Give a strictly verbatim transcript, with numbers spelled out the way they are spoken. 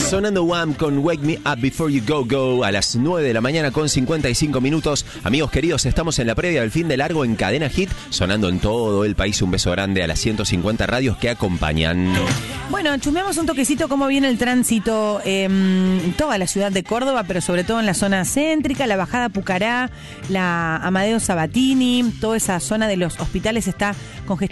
Sonando Wham con Wake Me Up Before You Go Go a las nueve de la mañana con cincuenta y cinco minutos. Amigos queridos, estamos en la previa del fin de largo en Cadena Hit, sonando en todo el país. Un beso grande a las ciento cincuenta radios que acompañan. Bueno, chumeamos un toquecito cómo viene el tránsito en toda la ciudad de Córdoba, pero sobre todo en la zona céntrica, la bajada Pucará, la Amadeo Sabatini, toda esa zona de los hospitales está congestionada.